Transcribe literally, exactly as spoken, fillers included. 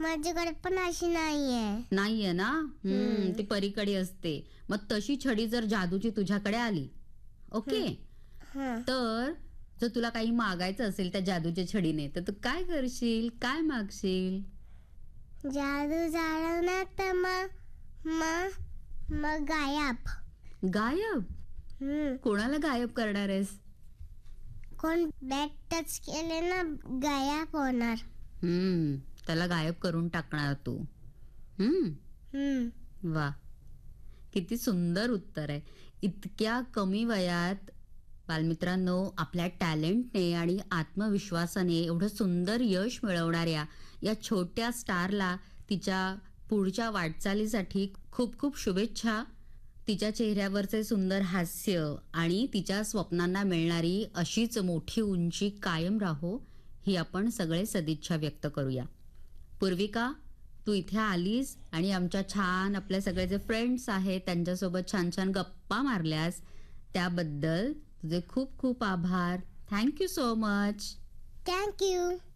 माझ्याकडे पण अशी नाहीये. नाहीये ना. हम्म ती परीकडे असते. मग तशी छडी जर जादूची तुझ्याकडे आली, ओके, तर जर तुला काही मागायचं असेल त्या जादूच्या छडीने, तर तू काय करशील, काय मागशील? जादू झालं ना तर मग मग मग गायब. गायब? हम्म कोणाला गायब करणार आहेस? कोण बॅट टच केले ना गायब होणार. हम्म त्याला गायब करून टाकणार तू. हम्म हम्म वा, किती सुंदर उत्तर आहे. इतक्या कमी वयात बालमित्रांनो, आपल्या टॅलेंटने आणि आत्मविश्वासाने एवढं सुंदर यश मिळवणाऱ्या या छोट्या स्टारला तिच्या पुढच्या वाटचालीसाठी खूप खूप शुभेच्छा. तिच्या चेहऱ्यावरचे सुंदर हास्य आणि तिच्या स्वप्नांना मिळणारी अशीच मोठी उंची कायम राहो, ही आपण सगळे सदिच्छा व्यक्त करूया. पूर्विका, तू इथे आलीस आणि आमच्या छान आपले सगळे जे फ्रेंड्स आहेत त्यांच्यासोबत छान छान गप्पा मारल्यास, त्याबद्दल तुझे खूप खूप आभार. Thank you so much. थँक्यू.